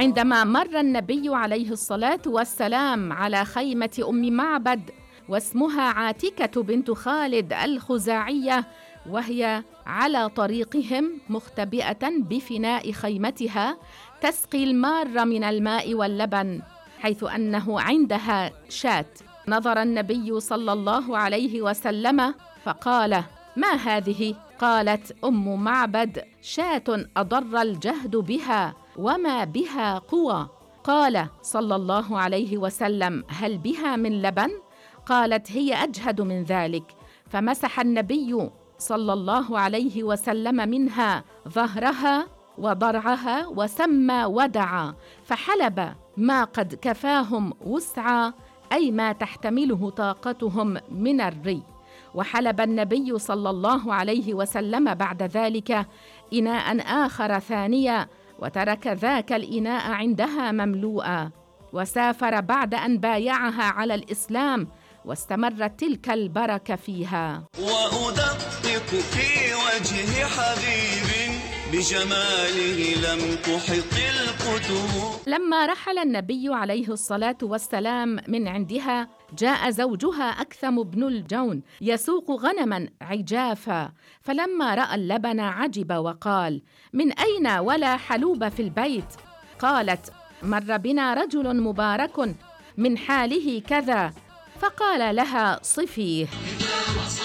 عندما مر النبي عليه الصلاة والسلام على خيمة أم معبد واسمها عاتكة بنت خالد الخزاعية، وهي على طريقهم مختبئة بفناء خيمتها تسقي المار من الماء واللبن، حيث أنه عندها شاة، نظر النبي صلى الله عليه وسلم فقال: ما هذه؟ قالت أم معبد: شاة أضر الجهد بها وما بها قوى. قال صلى الله عليه وسلم: هل بها من لبن؟ قالت: هي أجهد من ذلك. فمسح النبي صلى الله عليه وسلم منها ظهرها وضرعها وسمى ودعا، فحلب ما قد كفاهم وسعا، أي ما تحتمله طاقتهم من الري. وحلب النبي صلى الله عليه وسلم بعد ذلك إناء آخر ثانية، وترك ذاك الإناء عندها مملوءا، وسافر بعد أن بايعها على الإسلام، واستمرت تلك البركة فيها. وأدقق في وجه حبيب بجماله لم تحط الكتب. لما رحل النبي عليه الصلاة والسلام من عندها، جاء زوجها أكثم بن الجون يسوق غنما عجافا، فلما رأى اللبن عجب وقال: من أين ولا حلوب في البيت؟ قالت: مر بنا رجل مبارك من حاله كذا. فقال لها: صفيه.